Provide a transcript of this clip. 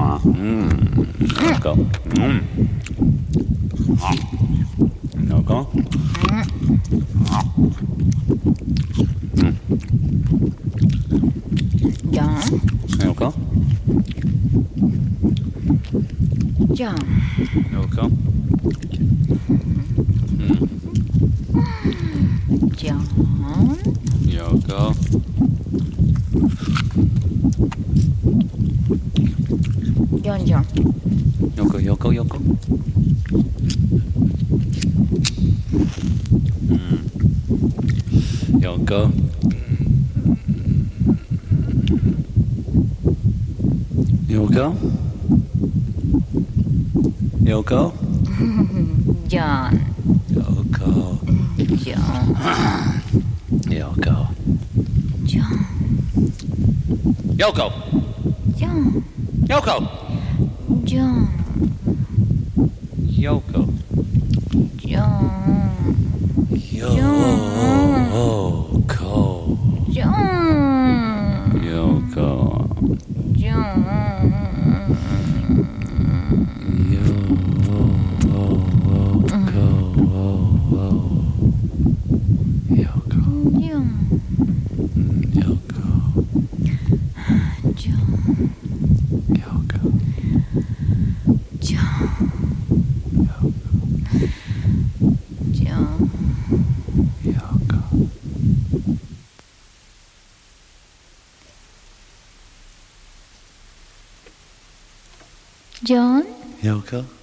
Yoko. Yoko. John. Yoko. John. Yoko. John. Yoko. John. John. Yoko, Yoko, Yoko. Yoko. Yoko. Yoko. John. Yoko. John. Yoko. John. Yoko. John. Yoko. John. Yoko. John. Yoko. John. Yoko. John. John? Yoko.